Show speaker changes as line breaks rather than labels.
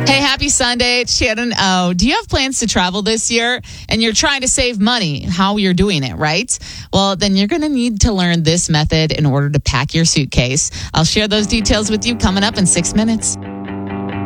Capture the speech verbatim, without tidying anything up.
Hey, happy Sunday. It's Shannon O. Do you have plans to travel this year and you're trying to save money? How you're doing it, right? Well, then you're going to need to learn this method in order to pack your suitcase. I'll share those details with you coming up in six minutes.